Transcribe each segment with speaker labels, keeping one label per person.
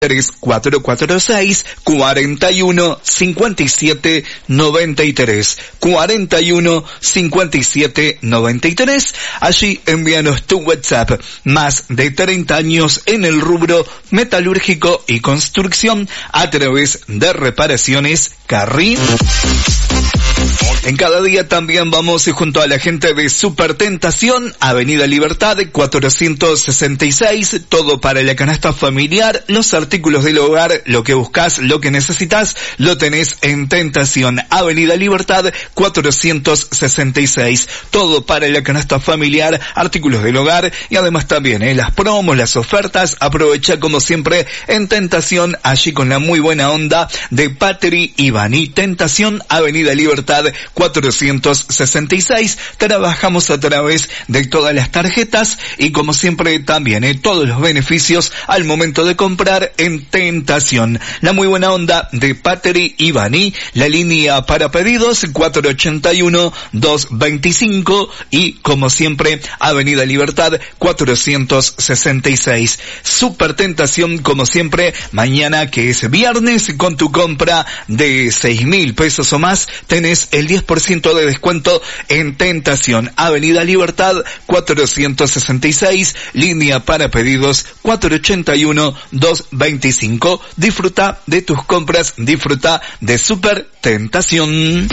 Speaker 1: 446 41 57 93 41 57 93. Allí envíanos tu WhatsApp. Más de 30 años en el rubro metalúrgico y construcción a través de Reparaciones Carri. En cada día también vamos junto a la gente de Super Tentación, Avenida Libertad 466, todo para la canasta familiar, los artículos del hogar, lo que buscas, lo que necesitas, lo tenés en Tentación, Avenida Libertad 466, todo para la canasta familiar, artículos del hogar y además también las promos, las ofertas. Aprovecha como siempre en Tentación, allí con la muy buena onda de Patri y Bani. Tentación, Avenida Libertad 466, trabajamos a través de todas las tarjetas y como siempre también todos los beneficios al momento de comprar en Tentación. La muy buena onda de Patri y Bani, la línea para pedidos 481-225 y como siempre Avenida Libertad 466. Super Tentación como siempre, mañana que es viernes, con tu compra de 6.000 pesos o más tenés el 10% de descuento en Tentación, Avenida Libertad 466, línea para pedidos 481-225. Disfruta de tus compras, disfruta de Super Tentación.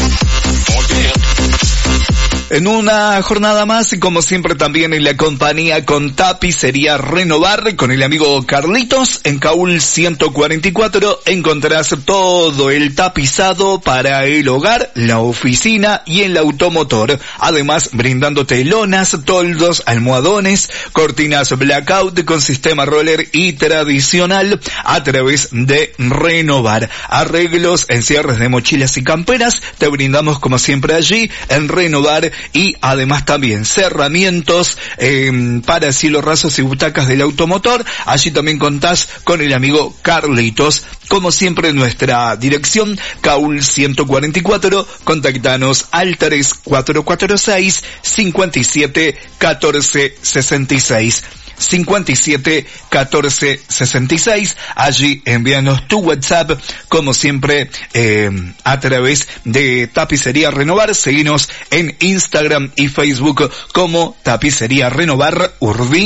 Speaker 1: En una jornada más, y como siempre también en la compañía con Tapicería Renovar, con el amigo Carlitos, en Caúl 144 encontrarás todo el tapizado para el hogar, la oficina y el automotor. Además, brindándote lonas, toldos, almohadones, cortinas blackout con sistema roller y tradicional a través de Renovar. Arreglos en cierres de mochilas y camperas, te brindamos como siempre allí en Renovar. Y además también cerramientos para cielos rasos y butacas del automotor. Allí también contás con el amigo Carlitos. Como siempre, nuestra dirección, Caúl 144, contactanos al 3446 57 14 66. 57 14 66. Allí envíanos tu WhatsApp como siempre a través de Tapicería Renovar. Seguinos en Instagram y Facebook como Tapicería Renovar Urbi.